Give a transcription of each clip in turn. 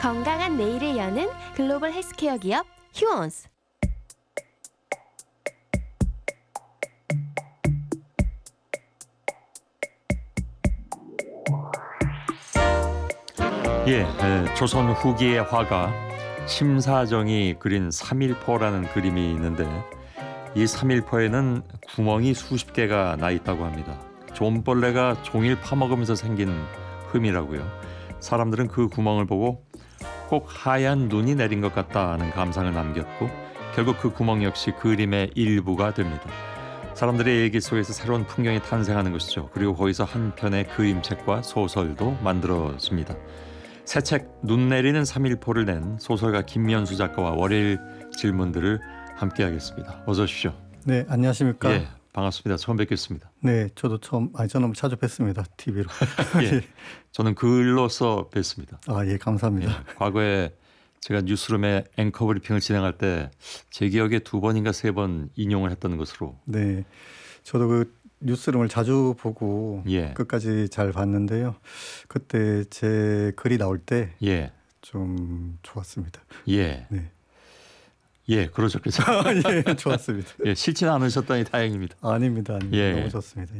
건강한 내일을 여는 글로벌 헬스케어 기업 휴원스. 조선 후기의 화가 심사정이 그린 3.1포라는 그림이 있는데 이 3.1포에는 구멍이 수십 개가 나 있다고 합니다. 좀벌레가 종일 파먹으면서 생긴 흠이라고요. 사람들은 그 구멍을 보고 꼭 하얀 눈이 내린 것 같다는 감상을 남겼고 결국 그 구멍 역시 그림의 일부가 됩니다. 사람들의 얘기 속에서 새로운 풍경이 탄생하는 것이죠. 그리고 거기서 한 편의 그림책과 소설도 만들어집니다. 새 책 눈 내리는 3.1포를 낸 소설가 김면수 작가와 월요일 질문들을 함께하겠습니다. 어서 오십시오. 네, 안녕하십니까? 예, 반갑습니다. 처음 뵙겠습니다. 네, 저도 저는 자주 뵀습니다. TV로. 예, 저는 글로써 뵀습니다. 아, 예, 감사합니다. 예, 과거에 제가 뉴스룸에 앵커 브리핑을 진행할 때 제 기억에 2번인가 3번 인용을 했던 것으로. 네, 저도 그 뉴스룸을 자주 보고 끝까지 잘 봤는데요. 그때 제 글이 나올 때 좀 좋았습니다. 네. 그러셨겠죠. 예, 좋았습니다. 싫지는 않으셨다니 다행입니다. 아닙니다. 너무 좋습니다.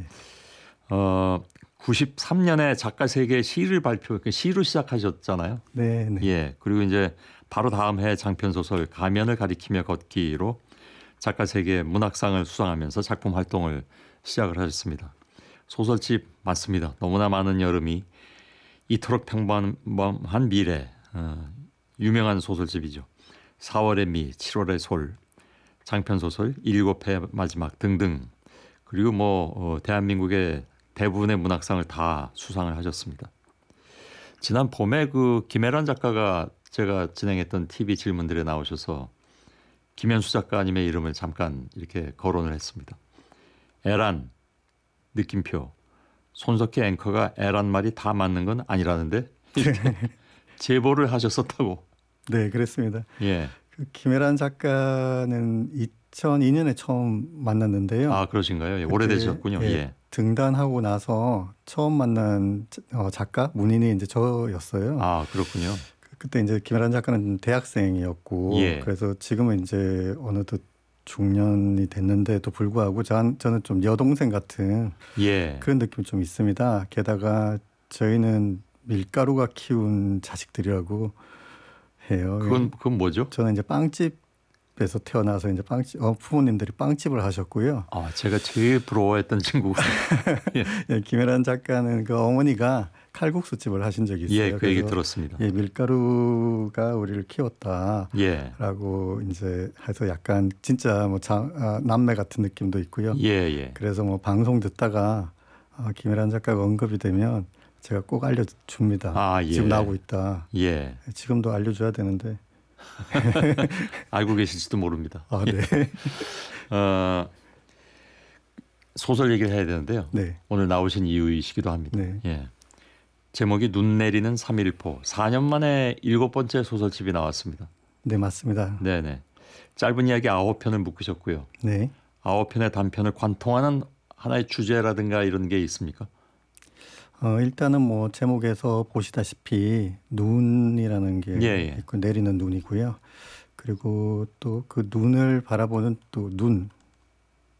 93년에 작가 세계 시를 시로 시작하셨잖아요. 네. 그리고 이제 바로 다음 해 장편 소설 가면을 가리키며 걷기로 작가 세계 문학상을 수상하면서 작품 활동을 시작을 하셨습니다. 소설집 맞습니다. 너무나 많은 여름이, 이토록 평범한 미래, 유명한 소설집이죠. 4월의 미, 7월의 솔, 장편소설 7회 마지막 등등. 그리고 대한민국의 대부분의 문학상을 다 수상을 하셨습니다. 지난 봄에 그 김애란 작가가 제가 진행했던 TV 질문들에 나오셔서 김현수 작가님의 이름을 잠깐 이렇게 거론을 했습니다. 애란, 느낌표, 손석희 앵커가 애란 말이 다 맞는 건 아니라는데 제보를 하셨었다고. 네, 그랬습니다. 예. 그 김애란 작가는 2002년에 처음 만났는데요. 아, 그러신가요? 오래되셨군요. 등단하고 나서 처음 만난 작가 문인이 이제 저였어요. 아, 그렇군요. 그때 이제 김애란 작가는 대학생이었고 그래서 지금은 이제 어느덧 중년이 됐는데도 불구하고 저는 좀 여동생 같은 그런 느낌이 좀 있습니다. 게다가 저희는 밀가루가 키운 자식들이라고 해요. 그건 뭐죠? 저는 이제 빵집에서 태어나서 이제 부모님들이 빵집을 하셨고요. 아, 제가 제일 부러워했던 친구가. 김애란 작가는 그 어머니가 칼국수집을 하신 적이 있어요. 그 얘기 들었습니다. 밀가루가 우리를 키웠다라고 이제 해서 약간 진짜 남매 같은 느낌도 있고요. 그래서 방송 듣다가 김애란 작가가 언급이 되면 제가 꼭 알려줍니다. 지금 나오고 있다. 지금도 알려줘야 되는데. 알고 계실지도 모릅니다. 아, 네. 소설 얘기를 해야 되는데요. 오늘 나오신 이유이시기도 합니다. 제목이 눈 내리는 3.1포. 4년 만에 7번째 소설집이 나왔습니다. 네, 맞습니다. 네네. 짧은 이야기 9편을 묶으셨고요. 9편의 단편을 관통하는 하나의 주제라든가 이런 게 있습니까? 일단은 제목에서 보시다시피 눈이라는 게 있고 내리는 눈이고요. 그리고 또 그 눈을 바라보는 또 눈,